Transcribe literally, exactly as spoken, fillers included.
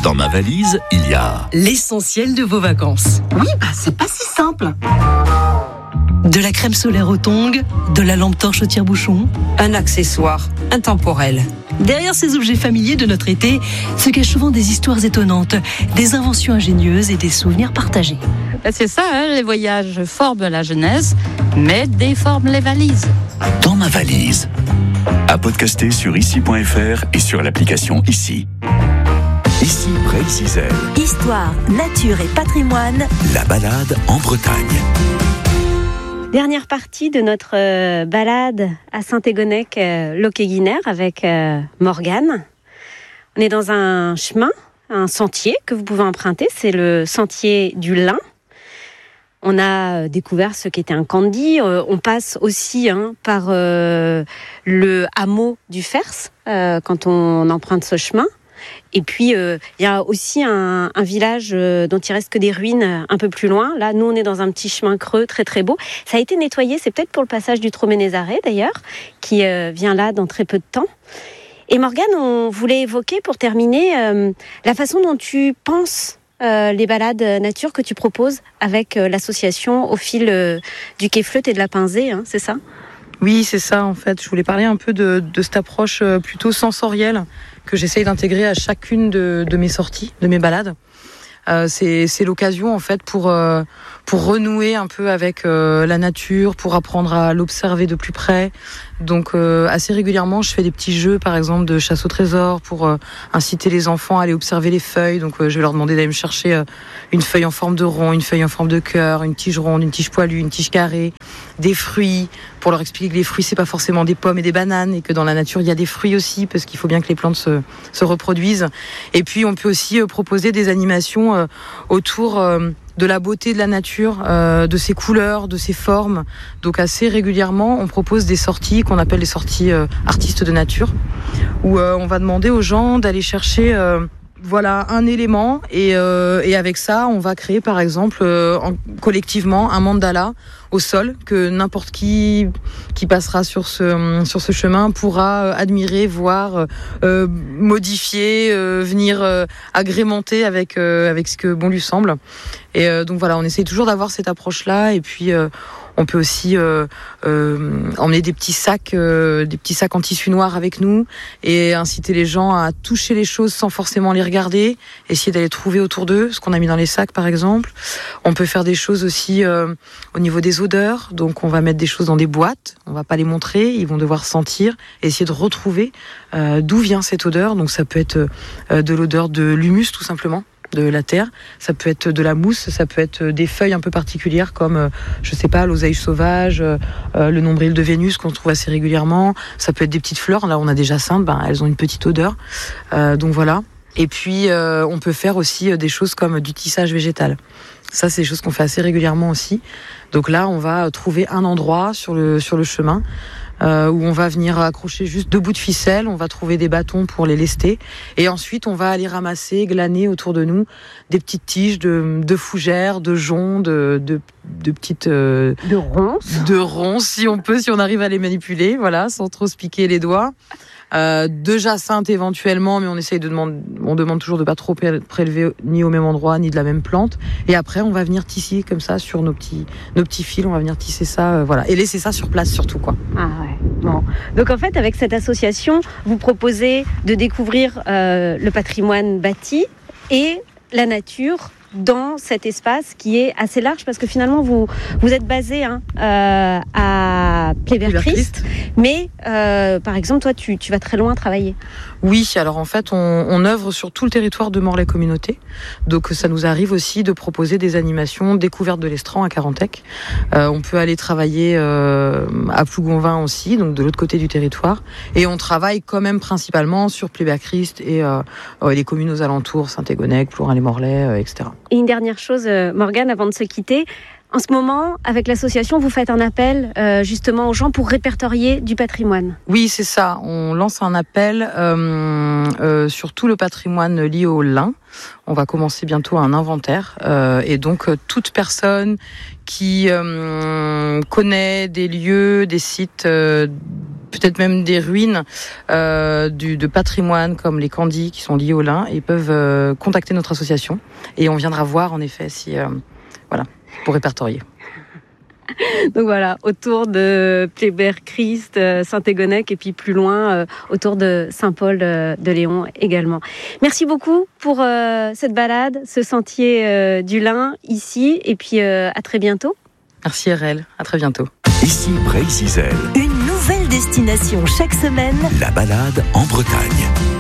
Dans ma valise, il y a l'essentiel de vos vacances. Oui, bah c'est pas si simple. De la crème solaire au tongs, de la lampe torche au tire-bouchon. Un accessoire intemporel. Derrière ces objets familiers de notre été se cachent souvent des histoires étonnantes, des inventions ingénieuses et des souvenirs partagés. C'est ça, hein, les voyages forment la jeunesse, mais déforment les valises. Dans ma valise. À podcaster sur ici point f r et sur l'application Ici. Ici, près de Zizel. Histoire, nature et patrimoine. La balade en Bretagne. Dernière partie de notre euh, balade à Saint-Égonec, euh, Locquéguiner avec euh, Morgane. On est dans un chemin, un sentier que vous pouvez emprunter, c'est le sentier du Lin. On a découvert ce qu'était un candy. Euh, on passe aussi hein, par euh, le hameau du Fers euh, quand on emprunte ce chemin. Et puis, il euh, y a aussi un, un village euh, dont il reste que des ruines un peu plus loin. Là, nous, on est dans un petit chemin creux, très très beau. Ça a été nettoyé, c'est peut-être pour le passage du Troménézaré, d'ailleurs, qui euh, vient là dans très peu de temps. Et Morgane, on voulait évoquer, pour terminer, euh, la façon dont tu penses euh, les balades nature que tu proposes avec euh, l'association au fil euh, du Quai Fleutte et de la Pinzée, hein, c'est ça ? Oui, c'est ça, en fait. Je voulais parler un peu de, de cette approche plutôt sensorielle que j'essaye d'intégrer à chacune de, de mes sorties, de mes balades. Euh, c'est, c'est l'occasion, en fait, pour, euh, pour renouer un peu avec euh, la nature, pour apprendre à l'observer de plus près. Donc, euh, assez régulièrement, je fais des petits jeux, par exemple, de chasse au trésor pour euh, inciter les enfants à aller observer les feuilles. Donc, euh, je vais leur demander d'aller me chercher euh, une feuille en forme de rond, une feuille en forme de cœur, une tige ronde, une tige poilue, une tige carrée, des fruits, pour leur expliquer que les fruits, c'est pas forcément des pommes et des bananes, et que dans la nature, il y a des fruits aussi, parce qu'il faut bien que les plantes se, se reproduisent. Et puis, on peut aussi euh, proposer des animations euh, autour euh, de la beauté de la nature, euh, de ses couleurs, de ses formes. Donc assez régulièrement, on propose des sorties qu'on appelle les sorties euh, artistes de nature, où euh, on va demander aux gens d'aller chercher euh, voilà un élément et, euh, et avec ça, on va créer par exemple euh, en, collectivement un mandala au sol que n'importe qui qui passera sur ce sur ce chemin pourra admirer, voir, euh, modifier, euh, venir euh, agrémenter avec euh, avec ce que bon lui semble. Et euh, donc voilà, on essaie toujours d'avoir cette approche-là. Et puis euh, on peut aussi euh, euh, emmener des petits sacs, euh, des petits sacs en tissu noir avec nous et inciter les gens à toucher les choses sans forcément les regarder, essayer d'aller trouver autour d'eux ce qu'on a mis dans les sacs, par exemple. On peut faire des choses aussi euh, au niveau des odeurs. Donc on va mettre des choses dans des boîtes, on va pas les montrer, ils vont devoir sentir et essayer de retrouver euh, d'où vient cette odeur. Donc ça peut être euh, de l'odeur de l'humus tout simplement, de la terre, ça peut être de la mousse, ça peut être des feuilles un peu particulières comme, euh, je sais pas, l'oseille sauvage, euh, le nombril de Vénus qu'on trouve assez régulièrement, ça peut être des petites fleurs, là on a des jacinthes, ben, elles ont une petite odeur, euh, donc voilà. Et puis euh, on peut faire aussi des choses comme du tissage végétal. Ça, c'est des choses qu'on fait assez régulièrement aussi. Donc là, on va trouver un endroit sur le, sur le chemin euh, où on va venir accrocher juste deux bouts de ficelle, on va trouver des bâtons pour les lester, et ensuite on va aller ramasser, glaner autour de nous des petites tiges de, de fougères, de joncs, de, de, de petites... Euh, de ronces De ronces, si on peut, si on arrive à les manipuler, voilà, sans trop se piquer les doigts. Euh, de jacinthe éventuellement, mais on essaye de demander, on demande toujours de pas trop prélever ni au même endroit ni de la même plante. Et après, on va venir tisser comme ça sur nos petits, nos petits fils. On va venir tisser ça, euh, voilà, et laisser ça sur place surtout, quoi. Ah ouais. Bon. Donc en fait, avec cette association, vous proposez de découvrir euh, le patrimoine bâti et la nature dans cet espace qui est assez large, parce que finalement vous vous êtes basé hein, euh, à Pleyber-Christ, mais euh, par exemple toi tu, tu vas très loin travailler. Oui, alors en fait on, on œuvre sur tout le territoire de Morlaix Communauté, donc ça nous arrive aussi de proposer des animations découvertes de l'Estran à Carantec. Euh, on peut aller travailler euh, à Plougonvin aussi, donc de l'autre côté du territoire, et on travaille quand même principalement sur Pleyber-Christ et euh, euh, les communes aux alentours, Saint-Égonec, Plourin-les-Morlaix, euh, et cetera. Et une dernière chose, euh, Morgane, avant de se quitter, en ce moment, avec l'association, vous faites un appel euh, justement aux gens pour répertorier du patrimoine. Oui, c'est ça. On lance un appel euh, euh, sur tout le patrimoine lié au lin. On va commencer bientôt un inventaire. Euh, et donc, euh, toute personne qui euh, connaît des lieux, des sites... Euh, peut-être même des ruines euh, du, de patrimoine comme les candis qui sont liés au lin, et peuvent euh, contacter notre association et on viendra voir en effet si euh, voilà pour répertorier. Donc voilà, autour de Plébert-Christ, Saint-Égonec et puis plus loin, euh, autour de Saint-Paul de, de Léon également. Merci beaucoup pour euh, cette balade, ce sentier euh, du Lin ici, et puis euh, à très bientôt. Merci R L, à très bientôt. Ici Bray-Zizel. Une nouvelle destination chaque semaine. La balade en Bretagne.